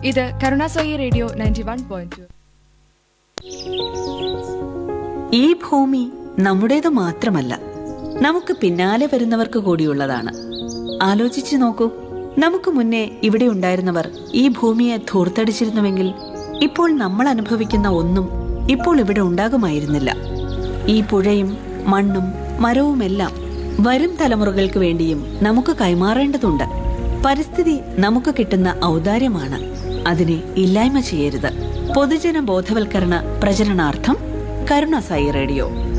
ഇത് കരുണാസായി റേഡിയോ 91.2. ഈ ഭൂമി നമ്മുടേത് മാത്രമല്ല, നമുക്ക് പിന്നാലെ വരുന്നവർക്ക് കൂടിയുള്ളതാണ്. ആലോചിച്ചു നോക്കൂ, നമുക്ക് മുന്നേ ഇവിടെ ഉണ്ടായിരുന്നവർ ഈ ഭൂമിയെ ധൂർത്തടിച്ചിരുന്നുവെങ്കിൽ ഇപ്പോൾ നമ്മൾ അനുഭവിക്കുന്ന ഒന്നും ഇപ്പോൾ ഇവിടെ ഉണ്ടാകുമായിരുന്നില്ല. ഈ പുഴയും മണ്ണും മരവുമെല്ലാം വരും തലമുറകൾക്ക് വേണ്ടിയും നമുക്ക് കൈമാറേണ്ടതുണ്ട്. പരിസ്ഥിതി നമുക്ക് കിട്ടുന്ന ഔദാര്യമാണ്, അതിനെ ഇല്ലായ്മ ചെയ്യരുത്. പൊതുജന ബോധവൽക്കരണ പ്രചരണാർത്ഥം കരുണാസായി റേഡിയോ.